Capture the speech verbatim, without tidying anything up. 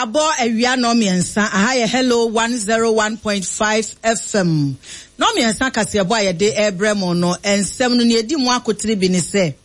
abo awia no miensa aha ye hello one oh one point five F M no miensa kase abo ayede ebremo no ensem no ne edi mu akotire bi ne se